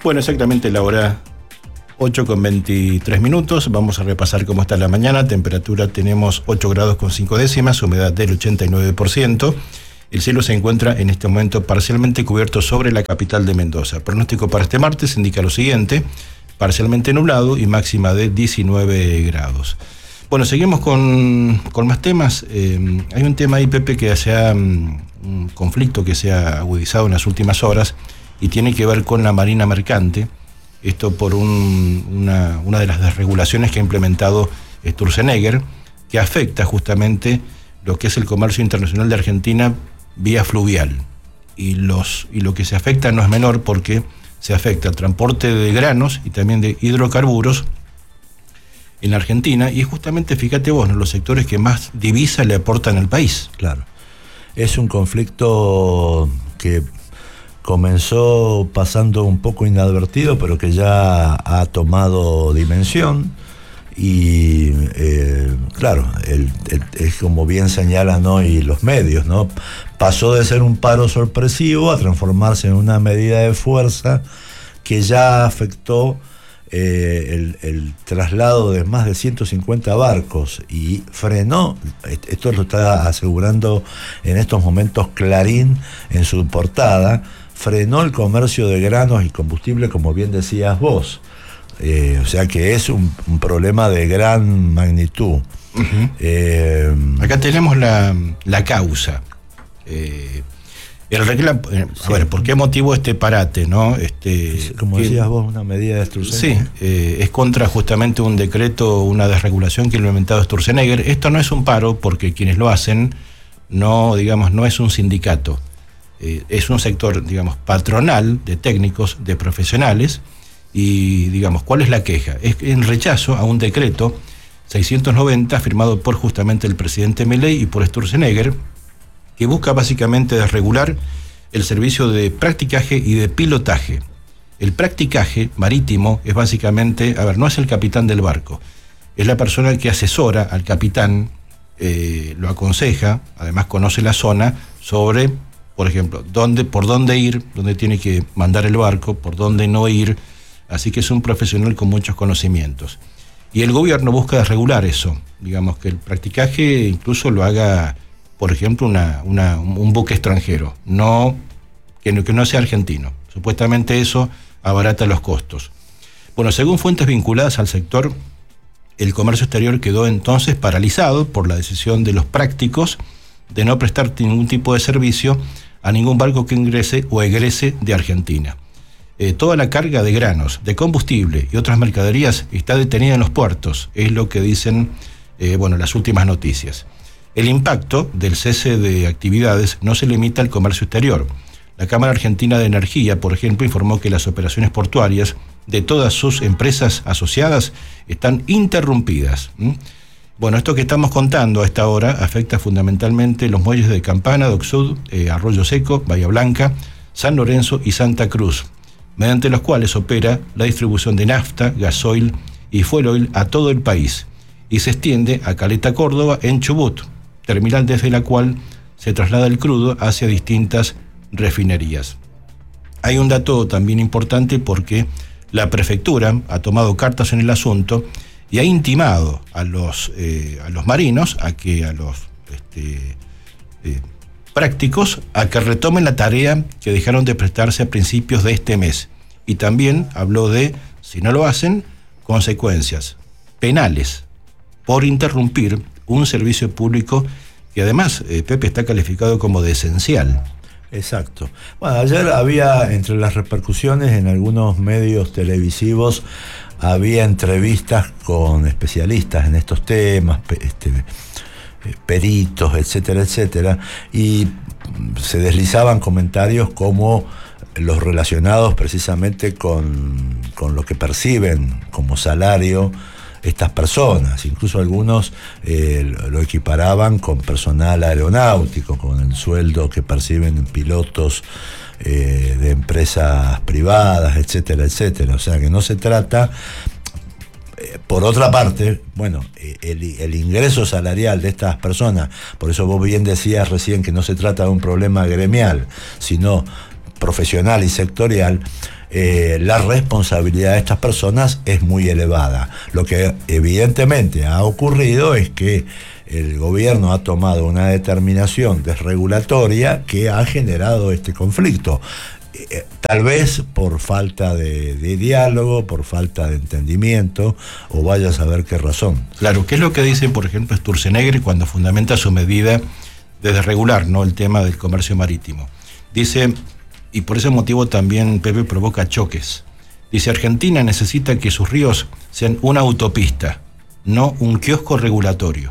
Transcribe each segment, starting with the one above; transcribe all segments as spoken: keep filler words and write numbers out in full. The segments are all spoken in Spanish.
Bueno, exactamente la hora ocho con veintitrés minutos. Vamos a repasar cómo está la mañana. Temperatura tenemos ocho grados con cinco décimas, humedad del ochenta y nueve por ciento. El cielo se encuentra en este momento parcialmente cubierto sobre la capital de Mendoza. Pronóstico para este martes indica lo siguiente: parcialmente nublado y máxima de diecinueve grados. Bueno, seguimos con, con más temas. Eh, hay un tema ahí, Pepe, que se ha, un conflicto que se ha agudizado en las últimas horas y tiene que ver con la Marina Mercante. Esto por un, una, una de las desregulaciones que ha implementado Sturzenegger, que afecta justamente lo que es el comercio internacional de Argentina vía fluvial. Y, los, y lo que se afecta no es menor, porque se afecta el transporte de granos y también de hidrocarburos en la Argentina, y justamente, fíjate vos, ¿no?, los sectores que más divisa le aportan al país. Claro. Es un conflicto que comenzó pasando un poco inadvertido, pero que ya ha tomado dimensión. Y eh, claro, el, el, es como bien señalan hoy los medios, ¿no? Pasó de ser un paro sorpresivo a transformarse en una medida de fuerza que ya afectó eh, el, el traslado de más de ciento cincuenta barcos y frenó, esto lo está asegurando en estos momentos Clarín en su portada, frenó el comercio de granos y combustible, como bien decías vos. Eh, o sea que es un, un problema de gran magnitud. Uh-huh. eh, Acá tenemos la, la causa. Eh, el reclamo, eh, sí. A ver, ¿por qué motivo este parate, no? Este, como que, decías vos, una medida de Sturzenegger. Sí, eh, es contra justamente un decreto, una desregulación que ha implementado Sturzenegger. Esto no es un paro, porque quienes lo hacen no, digamos, no es un sindicato. Eh, es un sector, digamos, patronal de técnicos, de profesionales. Y, digamos, ¿cuál es la queja? Es en rechazo a un decreto seiscientos noventa firmado por justamente el presidente Milei y por Sturzenegger, que busca básicamente desregular el servicio de practicaje y de pilotaje. El practicaje marítimo es básicamente, a ver, no es el capitán del barco, es la persona que asesora al capitán, eh, lo aconseja, además conoce la zona sobre, por ejemplo, dónde, por dónde ir, dónde tiene que mandar el barco, por dónde no ir. Así que es un profesional con muchos conocimientos. Y el gobierno busca desregular eso, digamos, que el practicaje incluso lo haga, por ejemplo, una, una, un buque extranjero, no que, no que no sea argentino. Supuestamente eso abarata los costos. Bueno, según fuentes vinculadas al sector, el comercio exterior quedó entonces paralizado por la decisión de los prácticos de no prestar ningún tipo de servicio a ningún barco que ingrese o egrese de Argentina. Eh, toda la carga de granos, de combustible y otras mercaderías está detenida en los puertos, es lo que dicen eh, bueno, las últimas noticias. El impacto del cese de actividades no se limita al comercio exterior. La Cámara Argentina de Energía, por ejemplo, informó que las operaciones portuarias de todas sus empresas asociadas están interrumpidas. ¿Mm? Bueno, esto que estamos contando a esta hora afecta fundamentalmente los muelles de Campana, Dock Sud, eh, Arroyo Seco, Bahía Blanca, San Lorenzo y Santa Cruz, mediante los cuales opera la distribución de nafta, gasoil y fuel oil a todo el país, y se extiende a Caleta Córdoba en Chubut, terminal desde la cual se traslada el crudo hacia distintas refinerías. Hay un dato también importante, porque la prefectura ha tomado cartas en el asunto y ha intimado a los, eh, a los marinos, a que a los este, eh, prácticos, a que retomen la tarea que dejaron de prestarse a principios de este mes. Y también habló de, si no lo hacen, consecuencias penales por interrumpir un servicio público que además, eh, Pepe, está calificado como de esencial. Exacto. Bueno, ayer había, entre las repercusiones en algunos medios televisivos, había entrevistas con especialistas en estos temas, este, peritos, etcétera, etcétera, y se deslizaban comentarios como los relacionados precisamente con, con lo que perciben como salario estas personas. Incluso algunos eh, lo equiparaban con personal aeronáutico, con el sueldo que perciben pilotos eh, de empresas privadas, etcétera, etcétera. O sea que no se trata. Eh, por otra parte, bueno, el, el ingreso salarial de estas personas, por eso vos bien decías recién que no se trata de un problema gremial, sino profesional y sectorial, eh, la responsabilidad de estas personas es muy elevada. Lo que evidentemente ha ocurrido es que el gobierno ha tomado una determinación desregulatoria que ha generado este conflicto. Eh, tal vez por falta de, de diálogo, por falta de entendimiento, o vaya a saber qué razón. Claro, ¿qué es lo que dice, por ejemplo, Sturzenegger cuando fundamenta su medida de desregular, ¿no?, el tema del comercio marítimo? Dice, y por ese motivo también Pepe provoca choques. Dice, Argentina necesita que sus ríos sean una autopista, no un kiosco regulatorio.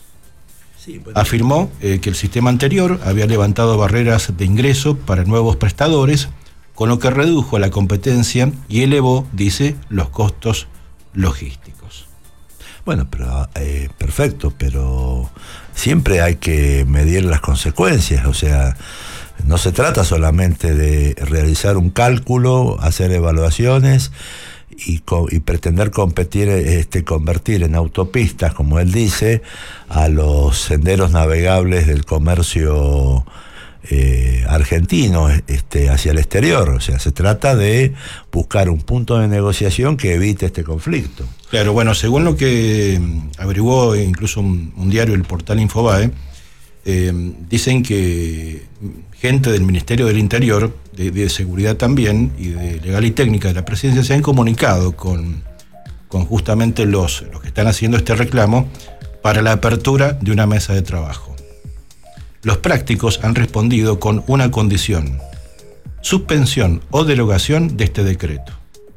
Sí, pues, afirmó eh, que el sistema anterior había levantado barreras de ingreso para nuevos prestadores, con lo que redujo la competencia y elevó, dice, los costos logísticos. Bueno, pero eh, perfecto, pero siempre hay que medir las consecuencias, o sea, no se trata solamente de realizar un cálculo, hacer evaluaciones y, co- y pretender competir, este, convertir en autopistas, como él dice, a los senderos navegables del comercio eh, argentino, este, hacia el exterior. O sea, se trata de buscar un punto de negociación que evite este conflicto. Claro, bueno, según lo que averiguó incluso un, un diario, el portal Infobae, eh, dicen que gente del Ministerio del Interior, de, de Seguridad también, y de Legal y Técnica de la Presidencia se han comunicado con, con justamente los, los que están haciendo este reclamo para la apertura de una mesa de trabajo. Los prácticos han respondido con una condición: suspensión o derogación de este decreto.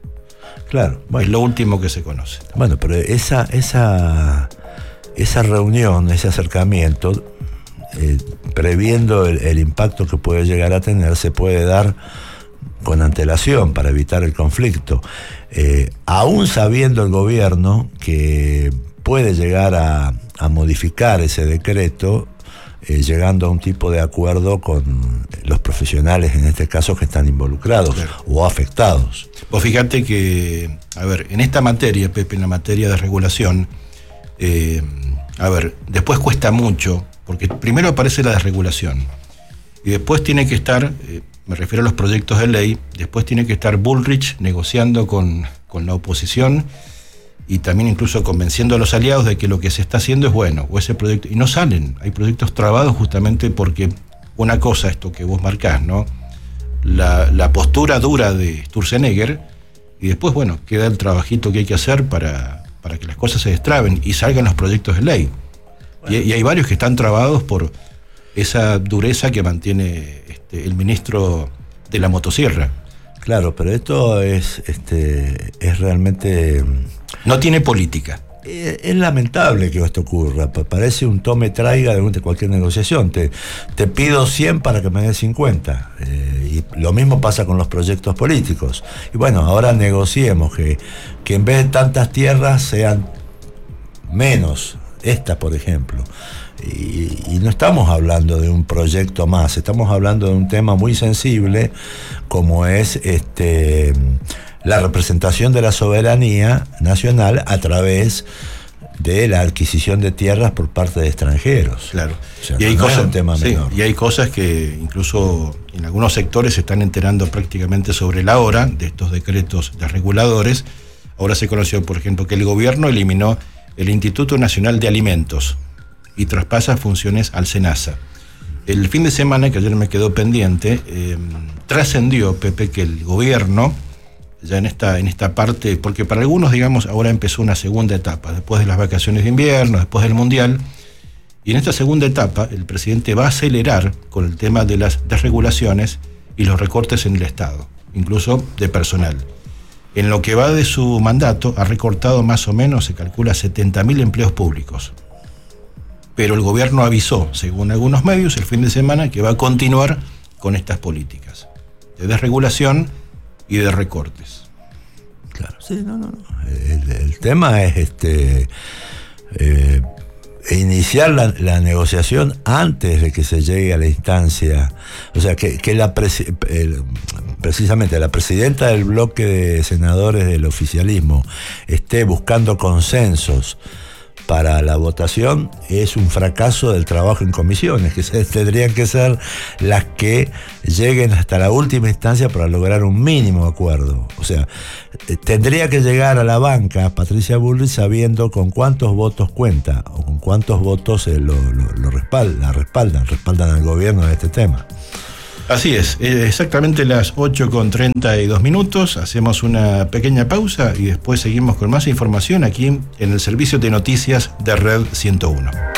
Claro, bueno. Es lo último que se conoce. Bueno, pero esa, esa, esa reunión, ese acercamiento, eh, previendo el, el impacto que puede llegar a tener, se puede dar con antelación para evitar el conflicto. Eh, aún sabiendo el gobierno que puede llegar a, a modificar ese decreto, eh, llegando a un tipo de acuerdo con los profesionales, en este caso, que están involucrados, claro, o afectados. Vos fíjate que, a ver, en esta materia, Pepe, en la materia de regulación, eh, a ver, después cuesta mucho, porque primero aparece la desregulación, y después tiene que estar, eh, me refiero a los proyectos de ley, después tiene que estar Bullrich negociando con, con la oposición, y también incluso convenciendo a los aliados de que lo que se está haciendo es bueno, o ese proyecto, y no salen, hay proyectos trabados justamente porque una cosa, esto que vos marcás, ¿no?, la, la postura dura de Sturzenegger, y después, bueno, queda el trabajito que hay que hacer para, para que las cosas se destraben y salgan los proyectos de ley. Bueno. Y, y hay varios que están trabados por esa dureza que mantiene este, el ministro de la motosierra. Claro, pero esto es, este, es realmente... No tiene política. Es, es lamentable que esto ocurra. Parece un tome-traiga de cualquier negociación. Te, te pido cien para que me des cincuenta. Eh, y lo mismo pasa con los proyectos políticos. Y bueno, ahora negociemos que, que en vez de tantas tierras sean menos. Esta, por ejemplo. Y, y no estamos hablando de un proyecto más, estamos hablando de un tema muy sensible como es este, la representación de la soberanía nacional a través de la adquisición de tierras por parte de extranjeros. Claro. O sea, y, hay no cosas, es un tema sí, menor. Y hay cosas que incluso en algunos sectores se están enterando prácticamente sobre la hora de estos decretos desreguladores. Ahora se conoció, por ejemplo, que el gobierno eliminó el Instituto Nacional de Alimentos y traspasa funciones al SENASA. El fin de semana, que ayer me quedó pendiente, eh, trascendió, Pepe, que el gobierno, ya en esta, en esta parte, porque para algunos, digamos, ahora empezó una segunda etapa, después de las vacaciones de invierno, después del Mundial, y en esta segunda etapa el presidente va a acelerar con el tema de las desregulaciones y los recortes en el Estado, incluso de personal. En lo que va de su mandato, ha recortado más o menos, se calcula, setenta mil empleos públicos. Pero el gobierno avisó, según algunos medios, el fin de semana, que va a continuar con estas políticas de desregulación y de recortes. Claro, sí, no, no, no. El, el tema es este eh, iniciar la, la negociación antes de que se llegue a la instancia, o sea, que, que la presi, el, precisamente la presidenta del bloque de senadores del oficialismo esté buscando consensos para la votación es un fracaso del trabajo en comisiones, que se, tendrían que ser las que lleguen hasta la última instancia para lograr un mínimo acuerdo. O sea, tendría que llegar a la banca Patricia Bullrich sabiendo con cuántos votos cuenta o con cuántos votos eh, lo, lo, lo respaldan, la respaldan, respaldan al gobierno en este tema. Así es, exactamente las ocho con treinta y dos minutos, hacemos una pequeña pausa y después seguimos con más información aquí en el servicio de noticias de Red ciento uno.